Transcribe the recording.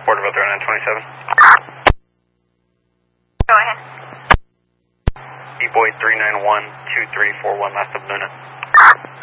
report about 3927. Go ahead. E-Boy 391-2341, last of Luna.